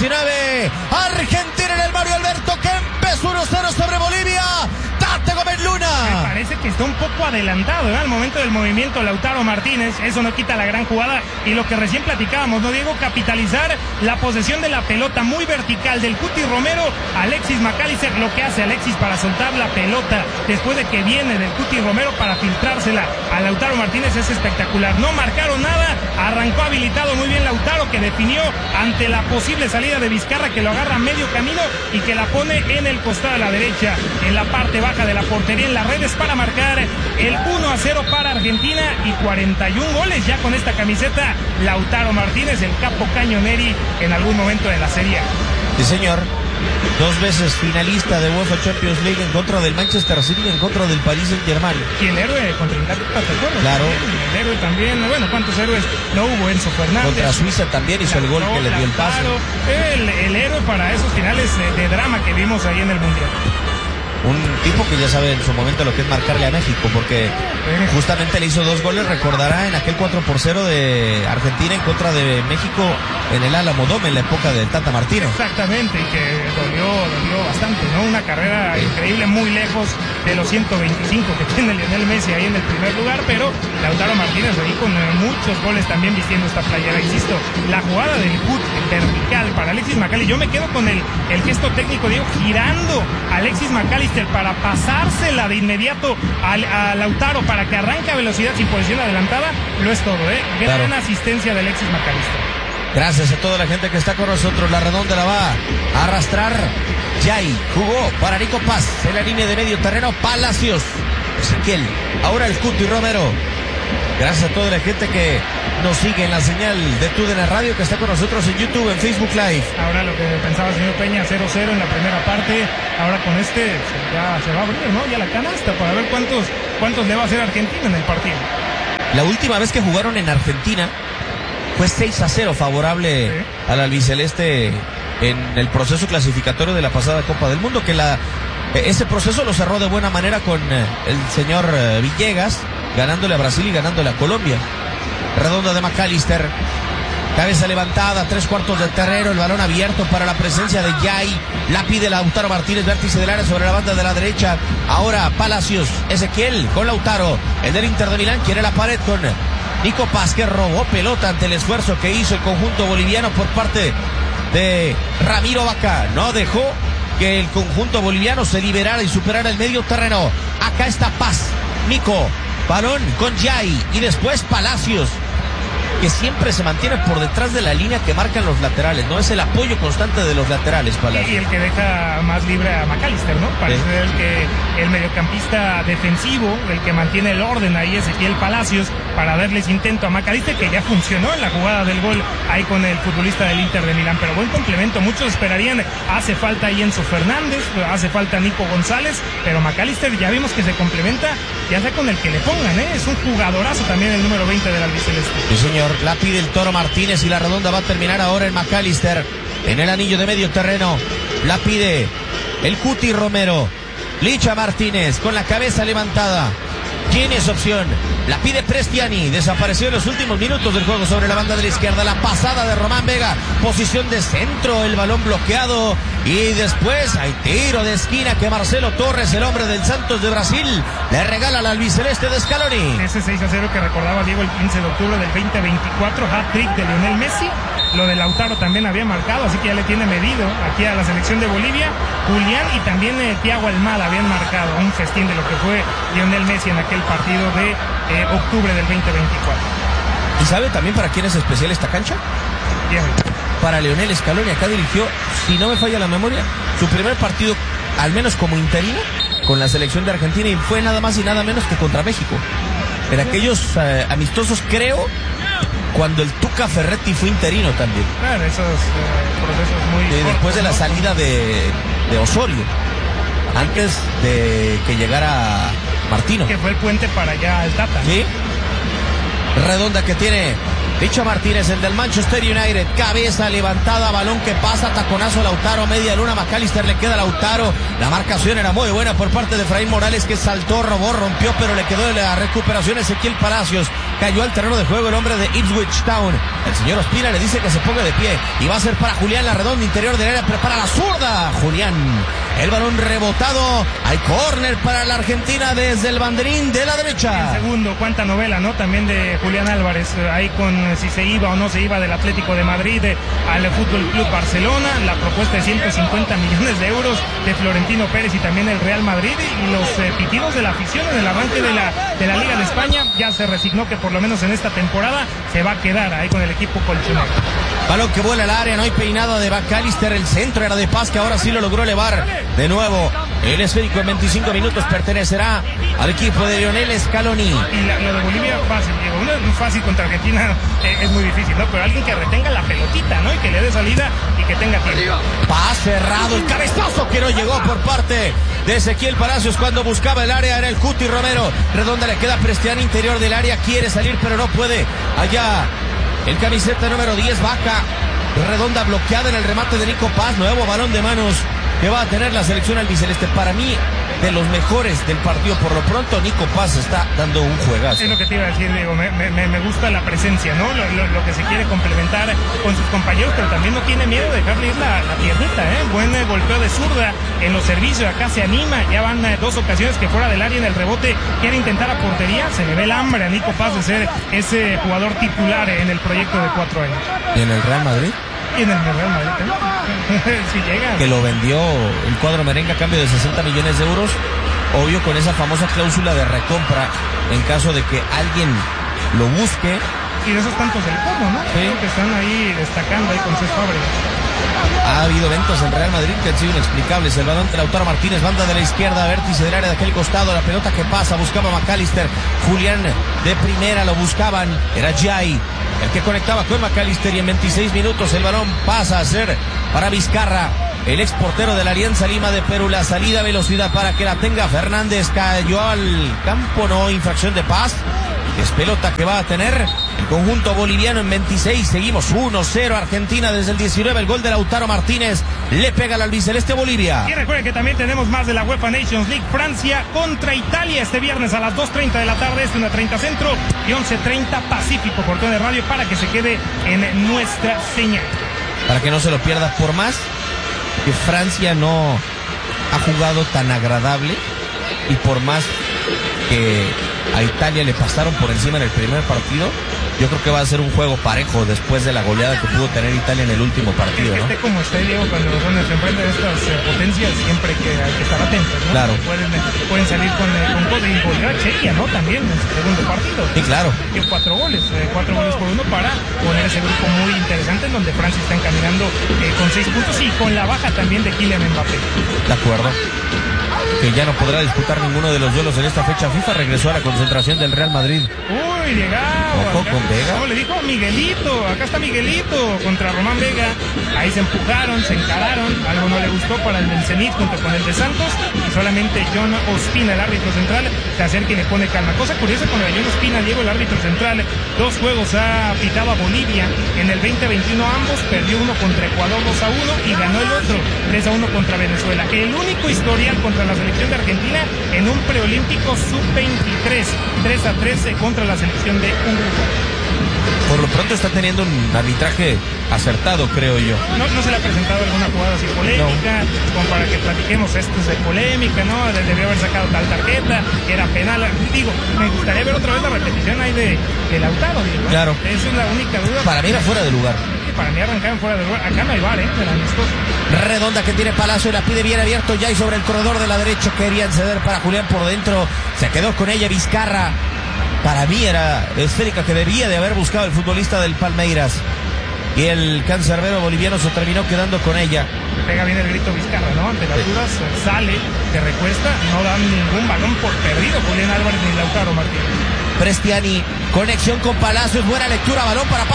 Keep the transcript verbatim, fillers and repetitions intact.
diecinueve. Argentina en el Mario Alberto Kempes, uno cero sobre Bolivia. Tate Gómez Luna. Me parece que está un poco adelantado, ¿eh? Al momento del movimiento Lautaro Martínez. Eso no quita la gran jugada. Y lo que recién platicábamos, ¿no, Diego? Capitalizar la posesión de la pelota muy vertical del Cuti Romero. Alexis McAllister, lo que hace Alexis para soltar la pelota después de que viene del Cuti Romero para filtrársela a Lautaro Martínez es espectacular. No marcaron nada. Arrancó habilitado muy bien Lautaro, que definió ante la posible salida de Vizcarra, que lo agarra a medio camino y que la pone en el costado de la derecha, en la parte baja de la portería, en las redes, para marcar el uno a cero para Argentina y cuarenta y un goles ya con esta camiseta. Lautaro Martínez, el capo cañoneri en algún momento de la serie. Sí, señor. Dos veces finalista de UEFA Champions League en contra del Manchester City y en contra del Paris Saint-Germain. Y el héroe contra Inglaterra, ¿te acuerdas? Claro. El héroe también, bueno, ¿cuántos héroes no hubo? Enzo Fernández. Contra Suiza también hizo el gol que le dio el pase. El, el héroe para esos finales de, de drama que vimos ahí en el Mundial. Un tipo que ya sabe en su momento lo que es marcarle a México, porque justamente le hizo dos goles, recordará, en aquel cuatro por cero de Argentina en contra de México en el Álamo Dome en la época del Tata Martino. Exactamente, y que dolió, dolió bastante, ¿no? Una carrera sí. increíble, muy lejos de los ciento veinticinco que tiene Lionel Messi ahí en el primer lugar, pero Lautaro Martínez ahí con muchos goles también vistiendo esta playera. Insisto, la jugada del cut vertical para Alexis McAllister, yo me quedo con el, el gesto técnico, digo, girando a Alexis McAllister para pasársela de inmediato a, a Lautaro para que arranque a velocidad sin posición adelantada, lo es todo, ¿eh? Gran claro. asistencia de Alexis McAllister. Gracias a toda la gente que está con nosotros. La redonda la va a arrastrar Jay, jugó para Nico Paz en la línea de medio terreno. Palacios, Ezequiel, ahora el Cuti Romero. Gracias a toda la gente que nos sigue en la señal de T U D N Radio, que está con nosotros en YouTube, en Facebook Live. Ahora lo que pensaba el señor Peña, cero cero en la primera parte. Ahora con este ya se va a abrir, ¿no? Ya la canasta para ver cuántos, cuántos le va a hacer Argentina en el partido. La última vez que jugaron en Argentina fue seis a cero favorable ¿sí? al albiceleste en el proceso clasificatorio de la pasada Copa del Mundo, que la ese proceso lo cerró de buena manera con el señor Villegas, ganándole a Brasil y ganándole a Colombia. Redonda de McAllister, cabeza levantada, tres cuartos de terreno, el balón abierto para la presencia de Jay. La pide Lautaro Martínez, vértice del área sobre la banda de la derecha. Ahora Palacios, Ezequiel con Lautaro, el del Inter de Milán quiere la pared con Nico Paz, que robó pelota ante el esfuerzo que hizo el conjunto boliviano por parte de Ramiro Vaca. No dejó que el conjunto boliviano se liberara y superara el medio terreno. Acá está Paz, Nico, balón con Jay y después Palacios, que siempre se mantiene por detrás de la línea que marcan los laterales, ¿no? Es el apoyo constante de los laterales, Palacios. Y el que deja más libre a McAllister, ¿no? Parece ¿sí? el que el mediocampista defensivo, el que mantiene el orden ahí, Ezequiel Palacios, para darles intento a McAllister, que ya funcionó en la jugada del gol ahí con el futbolista del Inter de Milán. Pero buen complemento, muchos esperarían, hace falta ahí Enzo Fernández, hace falta Nico González, pero McAllister ya vimos que se complementa, ya sea con el que le pongan, ¿eh? Es un jugadorazo también el número veinte del albiceleste. Sí, señor. La pide el Toro Martínez y la redonda va a terminar ahora en McAllister, en el anillo de medio terreno. La pide el Cuti Romero. Licha Martínez con la cabeza levantada. Tiene esa opción. La pide Prestiani. Desapareció en los últimos minutos del juego sobre la banda de la izquierda. La pasada de Román Vega. Posición de centro. El balón bloqueado. Y después hay tiro de esquina que Marcelo Torres, el hombre del Santos de Brasil, le regala al albiceleste de Scaloni. Ese seis a cero que recordaba Diego el quince de octubre del veinte veinticuatro. Hat-trick de Lionel Messi. Lo de Lautaro también había marcado, así que ya le tiene medido aquí a la selección de Bolivia. Julián y también eh, Thiago Almada habían marcado un festín de lo que fue Lionel Messi en aquel partido de eh, octubre del veinte veinticuatro. ¿Y sabe también para quién es especial esta cancha? Bien. Para Lionel Scaloni. Acá dirigió, si no me falla la memoria, su primer partido, al menos como interino, con la selección de Argentina, y fue nada más y nada menos que contra México. En aquellos eh, amistosos, creo, cuando el Tuca Ferretti fue interino también. Claro, esos eh, procesos muy... Sí, cortos, después de la ¿no? salida de, de Osorio, antes de que llegara Martino. Que fue el puente para allá al Tata. Sí. Redonda que tiene Licha Martínez, el del Manchester United, cabeza levantada, balón que pasa, taconazo Lautaro, media luna, McAllister, le queda a Lautaro, la marcación era muy buena por parte de Efraín Morales, que saltó, robó, rompió, pero le quedó de la recuperación Ezequiel Palacios, cayó al terreno de juego el hombre de Ipswich Town, el señor Ospina le dice que se ponga de pie, y va a ser para Julián Larredón, interior del área, prepara la zurda, Julián, el balón rebotado, hay córner para la Argentina desde el banderín de la derecha. El segundo, cuánta novela, ¿no? También de Julián Álvarez, ahí con si se iba o no se iba del Atlético de Madrid eh, al Fútbol Club Barcelona, la propuesta de ciento cincuenta millones de euros de Florentino Pérez y también el Real Madrid, y los eh, pitidos de la afición en el arranque de la, de la Liga de España. Ya se resignó que por lo menos en esta temporada se va a quedar ahí con el equipo colchonero. Balón que vuela al área, no hay peinada de McAllister, el centro era de Paz, que ahora sí lo logró elevar de nuevo. El esférico en veinticinco minutos pertenecerá al equipo de Lionel Scaloni. Y la, lo de Bolivia, fácil, Diego. No es fácil contra Argentina, eh, es muy difícil, ¿no? Pero alguien que retenga la pelotita, ¿no? Y que le dé salida y que tenga tiempo. Paz cerrado, el cabezazo que no llegó por parte de Ezequiel Palacios cuando buscaba el área, era el Cuti Romero. Redonda le queda Prestiani, interior del área, quiere salir pero no puede. Allá el camiseta número diez, Vaca. Redonda bloqueada en el remate de Nico Paz, nuevo balón de manos que va a tener la selección albiceleste. Para mí, de los mejores del partido, por lo pronto, Nico Paz está dando un juegazo. Es lo que te iba a decir, Diego, me, me, me gusta la presencia, ¿no? Lo, lo, lo que se quiere complementar con sus compañeros, pero también no tiene miedo de dejarle ir la, la piernita, ¿eh? Buen eh, golpeo de zurda en los servicios, acá se anima, ya van eh, dos ocasiones que fuera del área en el rebote quiere intentar a portería, se le ve el hambre a Nico Paz de ser ese jugador titular en el proyecto de cuatro años. ¿Y en el Real Madrid? Y en el Real Madrid también. Si llega. Que lo vendió el cuadro merengue a cambio de sesenta millones de euros. Obvio, con esa famosa cláusula de recompra en caso de que alguien lo busque. Y de esos tantos del Como, ¿no? Sí. Que están ahí destacando ahí con Cés Fábregas. Ha habido eventos en Real Madrid que han sido inexplicables. El balón de Lautaro Martínez, banda de la izquierda, vértice del área de aquel costado. La pelota que pasa, buscaba McAllister. Julián de primera, lo buscaban. Era Jai el que conectaba con McAllister, y en veintiséis minutos el balón pasa a ser para Vizcarra, el ex portero de la Alianza Lima de Perú. La salida, velocidad para que la tenga Fernández, cayó al campo, no, infracción de Paz. Es pelota que va a tener el conjunto boliviano en veintiséis. Seguimos uno cero Argentina desde el diecinueve. El gol de Lautaro Martínez le pega al albiceleste Bolivia. Y recuerden que también tenemos más de la UEFA Nations League. Francia contra Italia este viernes a las dos treinta de la tarde, este una treinta centro y once treinta Pacífico, por todo el radio, para que se quede en nuestra señal. Para que no se lo pierda, por más que Francia no ha jugado tan agradable y por más que a Italia le pasaron por encima en el primer partido, yo creo que va a ser un juego parejo después de la goleada que pudo tener Italia en el último partido, ¿no? Esté como esté, Diego, cuando son, se enfrentan estas eh, potencias, siempre que hay que estar atentos, ¿no? Claro. Pueden, pueden salir con, eh, con cosas, y goleó a Chequia, ¿no? También en su segundo partido. Sí, claro. Dio cuatro goles, eh, cuatro goles por uno para poner ese grupo muy interesante en donde Francia está encaminando eh, con seis puntos y con la baja también de Kylian Mbappé. De acuerdo. Que ya no podrá disputar ninguno de los duelos en esta fecha FIFA. Regresó a la concentración del Real Madrid. Uy, llegado. Ojo con Vega. No, le dijo Miguelito, acá está Miguelito contra Román Vega. Ahí se empujaron, se encararon. Algo no le gustó para el del Zenit junto con el de Santos. Y solamente John Ospina, el árbitro central, se acerca y le pone calma. Cosa curiosa con el John Ospina, Diego, el árbitro central. Dos juegos ha pitado a Bolivia. En el veinte veintiuno ambos, perdió uno contra Ecuador dos a uno y ganó el otro tres a uno contra Venezuela. El único historial contra la selección de Argentina en un preolímpico sub veintitrés, tres a trece contra la selección de Uruguay. Por lo pronto está teniendo un arbitraje acertado, creo yo. No, no se le ha presentado alguna jugada así polémica, no. Como para que platiquemos, esto es de polémica, ¿no? Debió haber sacado tal tarjeta, era penal. Digo, me gustaría ver otra vez la repetición ahí de, de Lautaro, digo, ¿eh? Claro. Esa es la única duda. Para mí era fuera de lugar. Para mí arrancaron fuera de lugar. Acá no hay bar, ¿eh? De la amistosa. Redonda que tiene Palacio y la pide bien abierto ya, y sobre el corredor de la derecha querían ceder para Julián por dentro. Se quedó con ella Vizcarra. Para mí era esférica que debía de haber buscado el futbolista del Palmeiras. Y el cancerbero boliviano se terminó quedando con ella. Pega bien el grito Vizcarra, ¿no? Ante las dudas, sale, se recuesta, no dan ningún balón por perdido Julián Álvarez ni Lautaro Martínez. Prestiani, conexión con Palacios, buena lectura, balón para